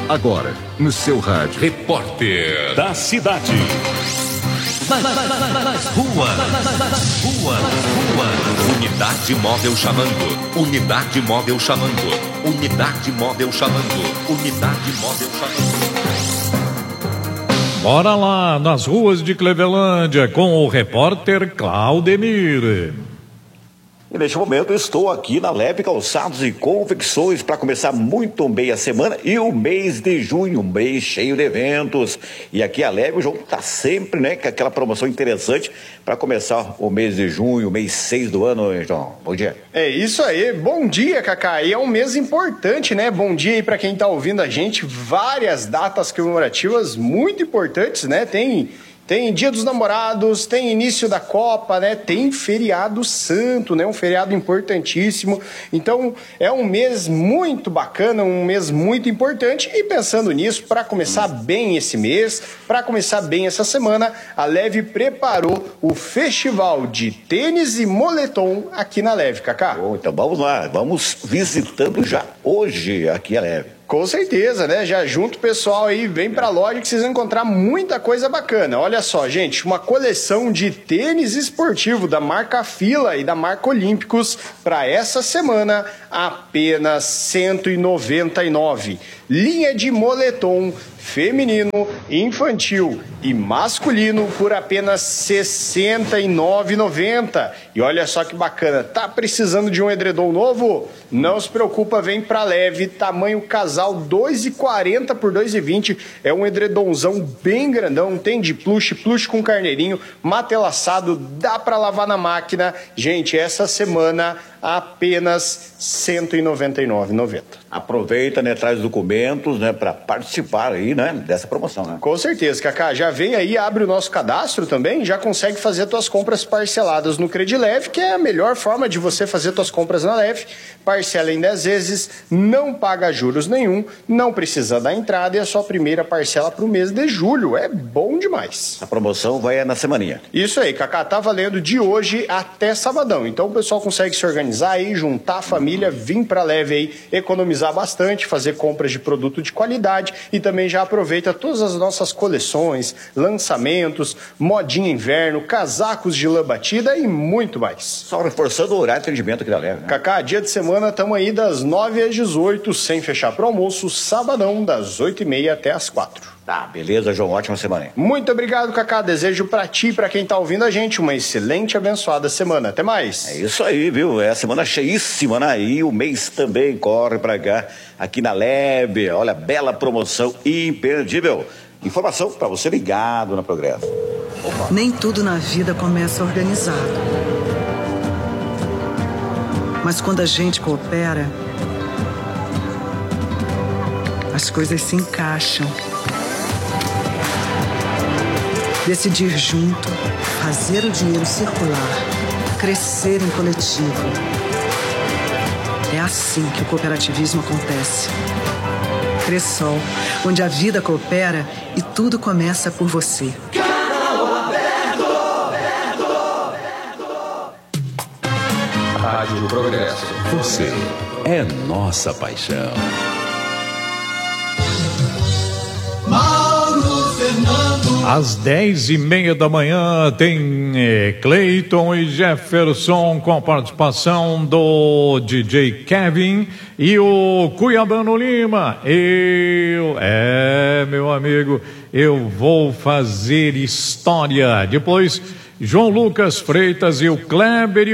Agora, no seu rádio. Repórter da cidade. Rua. Unidade móvel chamando. Unidade móvel chamando. Unidade móvel chamando. Unidade móvel chamando. Bora lá, nas ruas de Clevelândia, com o repórter Claudemir. E neste momento eu estou aqui na Leve Calçados e Confecções para começar muito bem a semana e o mês de junho, um mês cheio de eventos. E aqui a Leve, o João está sempre, né, com aquela promoção interessante para começar o mês de junho, o mês 6 do ano, João. Bom dia. É isso aí, bom dia, Cacá. E é um mês importante, né? Bom dia aí para quem está ouvindo a gente. Várias datas comemorativas muito importantes, né? Tem Dia dos Namorados, tem início da Copa, né? Tem feriado santo, né? Um feriado importantíssimo. Então, é um mês muito bacana, um mês muito importante. E pensando nisso, para começar bem esse mês, para começar bem essa semana, a Leve preparou o Festival de Tênis e Moletom aqui na Leve, Cacá. Bom, então vamos lá, vamos visitando já hoje aqui a Leve. Com certeza, né? Já junto o pessoal aí, vem pra loja que vocês vão encontrar muita coisa bacana. Olha só, gente, uma coleção de tênis esportivo da marca Fila e da marca Olímpicos para essa semana, apenas R$199. Linha de moletom feminino, infantil e masculino por apenas R$69,90. E olha só que bacana, tá precisando de um edredom novo? Não se preocupa, vem pra Leve, tamanho casal 2,40 por 2,20. É um edredomzão bem grandão, tem de plush com carneirinho, matelaçado, dá pra lavar na máquina. Gente, essa semana apenas R$199,90. Aproveita, né, traz documentos, né, para participar aí, né, dessa promoção, né? Com certeza, Cacá, já vem aí, abre o nosso cadastro também, já consegue fazer tuas compras parceladas no Credileve, que é a melhor forma de você fazer tuas compras na Leve. Parcela em 10 vezes, não paga juros nenhum, não precisa dar entrada e a sua primeira parcela para o mês de julho. É bom demais. A promoção vai na semaninha. Isso aí, Cacá, tá valendo de hoje até sabadão. Então o pessoal consegue se organizar aí, juntar a família, vir pra Leve aí, economizar bastante, fazer compras de produto de qualidade e também já aproveita todas as nossas coleções, lançamentos, modinha inverno, casacos de lã batida e muito mais. Só reforçando o horário de atendimento aqui da Leve, né? Cacá, dia de semana estamos aí das 9 às 18, sem fechar pro almoço, sabadão das 8h30 até as 4. Tá, beleza, João, ótima semana aí. Muito obrigado, Cacá, desejo pra ti e pra quem tá ouvindo a gente uma excelente e abençoada semana, até mais. É isso aí, viu, é a semana cheíssima, né, e o mês também corre pra cá, aqui na Lebe, olha, bela promoção imperdível. Informação pra você ligado na Progresso. Opa. Nem tudo na vida começa organizado. Mas quando a gente coopera, as coisas se encaixam. Decidir junto, fazer o dinheiro circular, crescer em coletivo. É assim que o cooperativismo acontece. Cressol, onde a vida coopera e tudo começa por você. Rádio Progresso. Você é nossa paixão. Às 10h30 da manhã tem Cleiton e Jefferson com a participação do DJ Kevin e o Cuiabano Lima. Meu amigo, eu vou fazer história. Depois, João Lucas Freitas e o Kleber